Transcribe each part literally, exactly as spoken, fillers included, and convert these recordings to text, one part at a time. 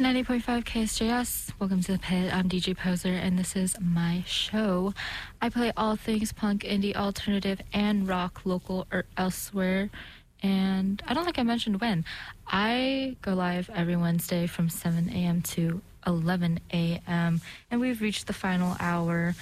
ninety point five K S J S. Welcome to the pit. I'm D J Poser, and this is my show. I play all things punk, indie, alternative, and rock, local or elsewhere. And I don't think I mentioned when. I go live every Wednesday from seven a.m. to eleven a.m. And we've reached the final hour.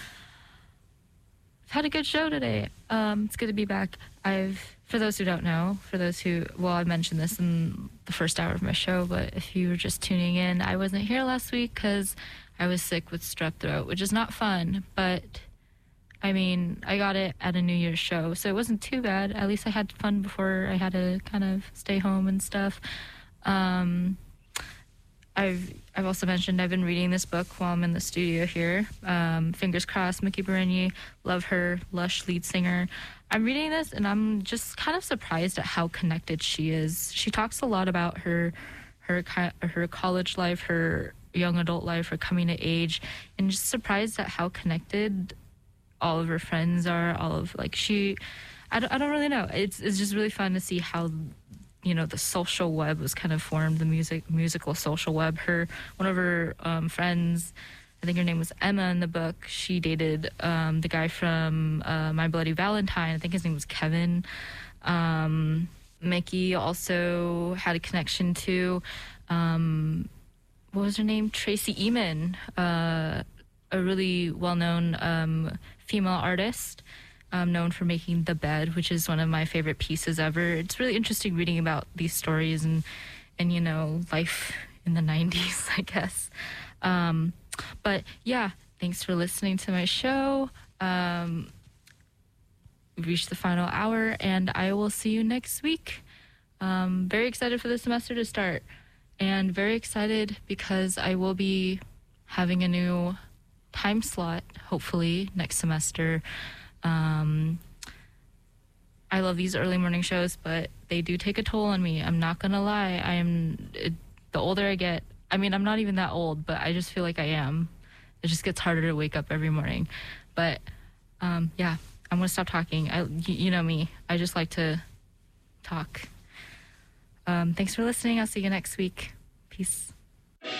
I've had a good show today. Um, it's good to be back. I've, for those who don't know, for those who, well, I mentioned this in the first hour of my show, but if you were just tuning in, I wasn't here last week because I was sick with strep throat, which is not fun, but I mean, I got it at a New Year's show, so it wasn't too bad. At least I had fun before I had to kind of stay home and stuff. Um, I've I've also mentioned I've been reading this book while I'm in the studio here. Um, Fingers Crossed, Miki Berenyi, love her, Lush lead singer. I'm reading this and I'm just kind of surprised at how connected she is. She talks a lot about her her her college life, her young adult life, her coming to age, and just surprised at how connected all of her friends are. All of like she, I don't I don't really know. It's it's just really fun to see how, you know, the social web was kind of formed, the music musical social web. Her one of her um, friends, I think her name was Emma in the book, she dated um, the guy from uh, My Bloody Valentine. I think his name was Kevin. Um, Mickey also had a connection to, um, what was her name? Tracy Emin, uh, a really well-known um, female artist. Um, known for making The Bed, which is one of my favorite pieces ever. It's really interesting reading about these stories and, and you know, life in the nineties, I guess. Um, but yeah, thanks for listening to my show. Um, we've reached the final hour, and I will see you next week. Um, very excited for the semester to start, and very excited because I will be having a new time slot, hopefully, next semester. Um, I love these early morning shows, but they do take a toll on me. I'm not gonna lie. I am, it, the older I get, I mean, I'm not even that old, but I just feel like I am. It just gets harder to wake up every morning. But, um, yeah, I'm gonna stop talking. I, you, you know me. I just like to talk. Um, thanks for listening. I'll see you next week. Peace.